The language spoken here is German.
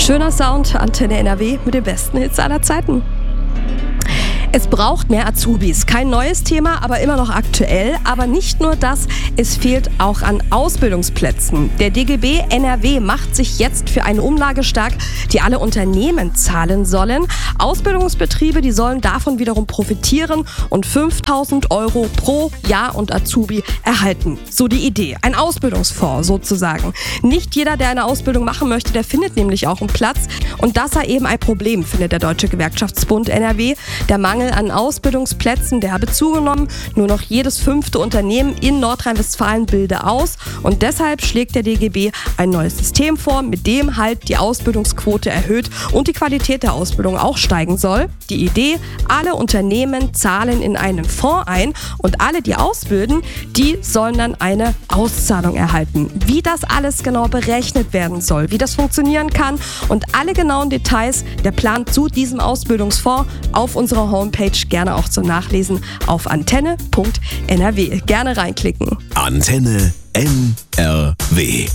Schöner Sound, Antenne NRW mit den besten Hits aller Zeiten. Es braucht mehr Azubis. Kein neues Thema, aber immer noch aktuell. Aber nicht nur das, es fehlt auch an Ausbildungsplätzen. Der DGB NRW macht sich jetzt für eine Umlage stark, die alle Unternehmen zahlen sollen. Ausbildungsbetriebe, die sollen davon wiederum profitieren und 5.000 € pro Jahr und Azubi erhalten. So die Idee. Ein Ausbildungsfonds sozusagen. Nicht jeder, der eine Ausbildung machen möchte, der findet nämlich auch einen Platz. Und das sei eben ein Problem, findet der Deutsche Gewerkschaftsbund NRW. Der Mangel an Ausbildungsplätzen, der habe zugenommen. Nur noch jedes 5. Unternehmen in Nordrhein-Westfalen bilde aus. Und deshalb schlägt der DGB ein neues System vor, mit dem halt die Ausbildungsquote erhöht und die Qualität der Ausbildung auch steigen soll. Die Idee, alle Unternehmen zahlen in einen Fonds ein und alle, die ausbilden, die sollen dann eine Auszahlung erhalten. Wie das alles genau berechnet werden soll, wie das funktionieren kann und alle genauen Details, der Plan zu diesem Ausbildungsfonds auf unserer Homepage gerne auch zum Nachlesen auf antenne.nrw. Gerne reinklicken. Antenne NRW.